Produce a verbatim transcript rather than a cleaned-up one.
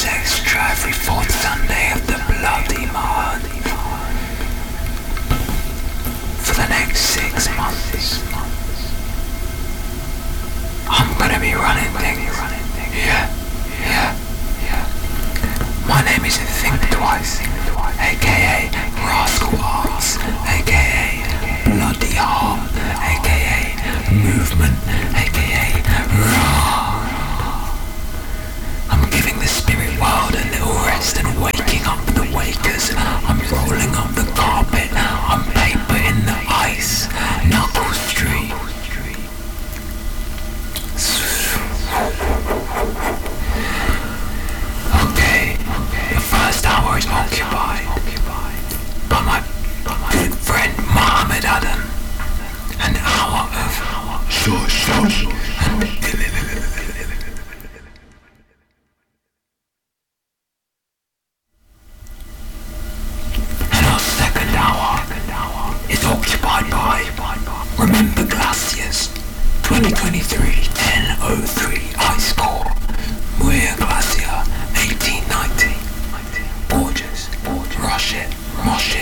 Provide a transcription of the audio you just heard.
Extra every fourth Sunday of the bloody month. For the next six months, I'm gonna be running things. Yeah, yeah, yeah. My name is Think Twice, aka Rascal Arts, aka Bloody Harm, aka Movement, aka Raw. I'm giving the spirit world a little rest and waking up the wakers. I'm rolling up the carpet, I'm paper in the ice, Knuckle Street. Okay, the first hour is occupied by my, by my good friend Muhammad Adam. An hour of shush shush and is occupied by Remember Glaciers twenty twenty-three ten oh three Ice Core Muir Glacier eighteen ninety Gorgeous Rush it Mosh